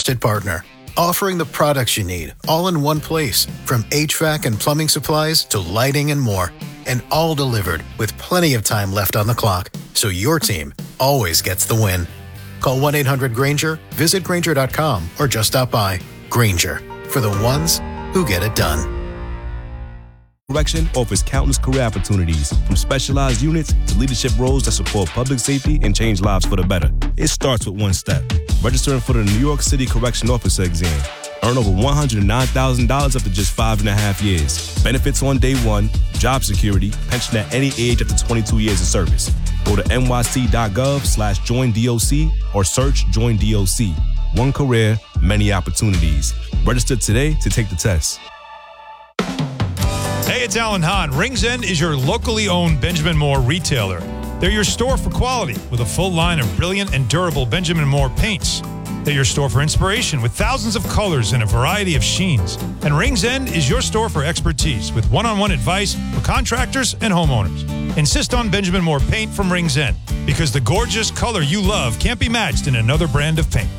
trusted partner, offering the products you need all in one place, from HVAC and plumbing supplies to lighting and more, and all delivered with plenty of time left on the clock, so your team always gets the win. Call 1-800-GRANGER, visit Grainger.com, or just stop by. Grainger, for the ones who get it done. Correction offers countless career opportunities, from specialized units to leadership roles that support public safety and change lives for the better. It starts with one step: registering for the New York City Correction Officer exam. Earn over $109,000 after just 5.5 years. Benefits on day one, job security, pension at any age up to 22 years of service. Go to nyc.gov/joinDOC or search Join DOC. One career, many opportunities. Register today to take the test. Hey, it's Alan Hahn. Rings End is your locally owned Benjamin Moore retailer. They're your store for quality with a full line of brilliant and durable Benjamin Moore paints. They're your store for inspiration with thousands of colors and a variety of sheens. And Rings End is your store for expertise with one-on-one advice for contractors and homeowners. Insist on Benjamin Moore paint from Rings End, because the gorgeous color you love can't be matched in another brand of paint.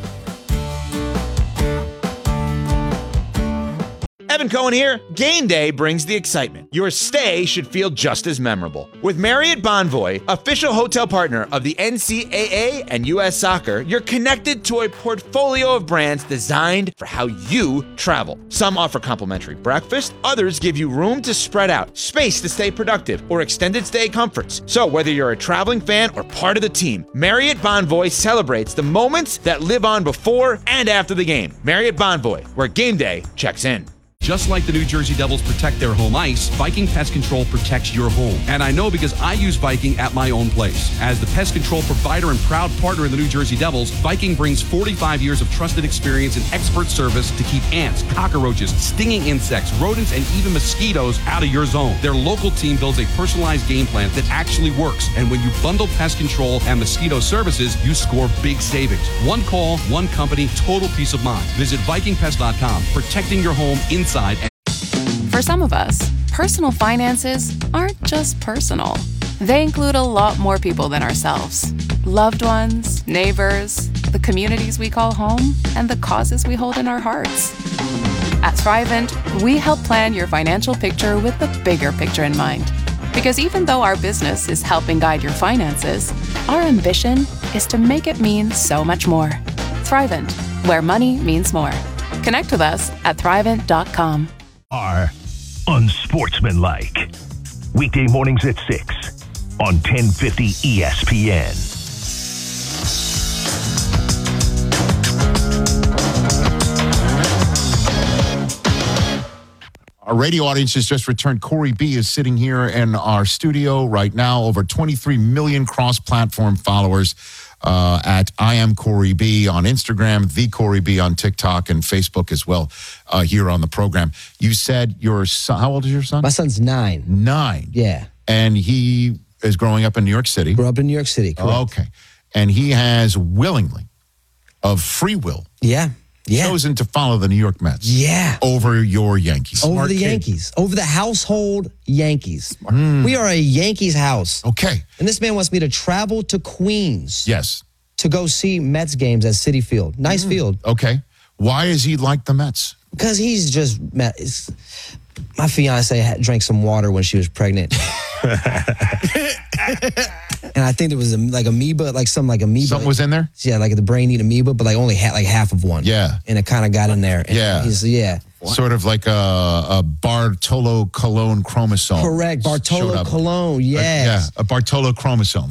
Evan Cohen here. Game day brings the excitement. Your stay should feel just as memorable. With Marriott Bonvoy, official hotel partner of the NCAA and U.S. Soccer, you're connected to a portfolio of brands designed for how you travel. Some offer complimentary breakfast, others give you room to spread out, space to stay productive, or extended stay comforts. So whether you're a traveling fan or part of the team, Marriott Bonvoy celebrates the moments that live on before and after the game. Marriott Bonvoy, where game day checks in. Just like the New Jersey Devils protect their home ice, Viking Pest Control protects your home. And I know because I use Viking at my own place. As the pest control provider and proud partner of the New Jersey Devils, Viking brings 45 years of trusted experience and expert service to keep ants, cockroaches, stinging insects, rodents, and even mosquitoes out of your zone. Their local team builds a personalized game plan that actually works. And when you bundle pest control and mosquito services, you score big savings. One call, one company, total peace of mind. Visit VikingPest.com, protecting your home inside. For some of us, personal finances aren't just personal. They include a lot more people than ourselves. Loved ones, neighbors, the communities we call home, and the causes we hold in our hearts. At Thrivent, we help plan your financial picture with the bigger picture in mind. Because even though our business is helping guide your finances, our ambition is to make it mean so much more. Thrivent, where money means more. Connect with us at Thrivent.com. Are unsportsmanlike. Weekday mornings at 6 on 1050 ESPN. Our radio audience has just returned. Corey B is sitting here in our studio right now. Over 23 million cross-platform followers at I Am Corey B on Instagram, The Corey B on TikTok and Facebook as well here on the program. You said your son, how old is your son? My son's 9. 9? Yeah. And he is growing up in New York City? Grew up in New York City, correct. Okay. And he has willingly, of free will, chosen to follow the New York Mets. Yeah. Over your Yankees. Over the Yankees. Over the household Yankees. We are a Yankees house. Okay. And this man wants me to travel to Queens. Yes. To go see Mets games at Citi Field. Nice field. Okay. Why is he like the Mets? Because he's just... My fiance drank some water when she was pregnant. And I think there was like amoeba. Something was in there? Yeah, like the brain eat amoeba, but like only half of one. Yeah. And it kind of got in there. And Sort of like a Bartolo Colon chromosome. Correct. Bartolo Colon, yes. A Bartolo chromosome.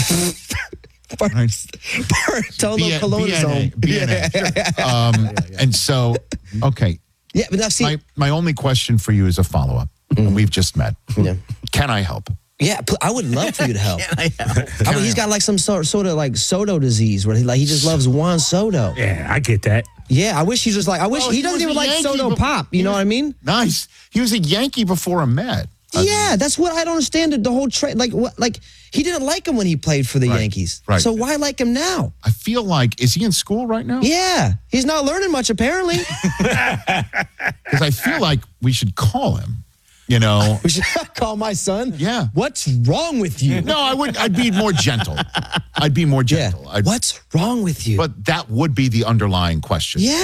Bartolo Colonosome. BNA. Sure. And so, okay. Yeah, but now see. My only question for you is a follow-up. And we've just met. Yeah. Can I help? Yeah, I would love for you to help. He's got like some sort of like Soto disease where he just loves Juan Soto. Yeah, I get that. Yeah, I wish he just like, he doesn't even like Soto Pop. You know what I mean? Nice. He was a Yankee before a Met. Yeah, that's what I don't understand. The whole trade, like he didn't like him when he played for the Yankees. Right. So why like him now? I feel like, is he in school right now? Yeah, he's not learning much apparently. Because I feel like we should call him. You know, we should call my son. Yeah. What's wrong with you? No, I would. I'd be more gentle. I'd be more gentle. Yeah. What's wrong with you? But that would be the underlying question. Yeah.